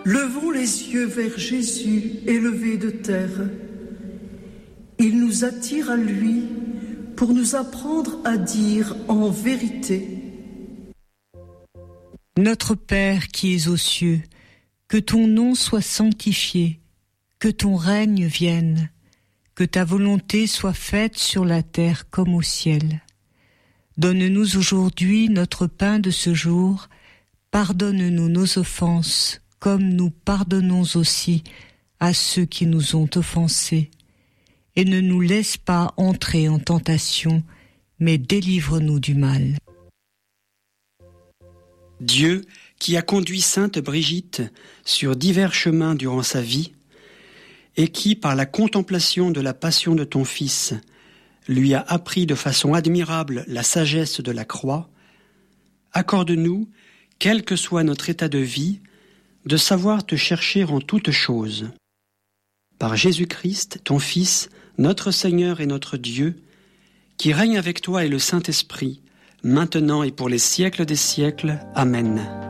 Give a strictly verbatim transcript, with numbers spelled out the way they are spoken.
levons les yeux vers Jésus élevé de terre. Il nous attire à lui pour nous apprendre à dire en vérité: Notre Père qui es aux cieux, que ton nom soit sanctifié, que ton règne vienne, que ta volonté soit faite sur la terre comme au ciel. Donne-nous aujourd'hui notre pain de ce jour, pardonne-nous nos offenses, comme nous pardonnons aussi à ceux qui nous ont offensés. Et ne nous laisse pas entrer en tentation, mais délivre-nous du mal. Dieu, qui a conduit sainte Brigitte sur divers chemins durant sa vie, et qui, par la contemplation de la passion de ton Fils, lui a appris de façon admirable la sagesse de la croix, accorde-nous, quel que soit notre état de vie, de savoir te chercher en toutes choses. Par Jésus-Christ, ton Fils, notre Seigneur et notre Dieu, qui règne avec toi et le Saint-Esprit, maintenant et pour les siècles des siècles. Amen.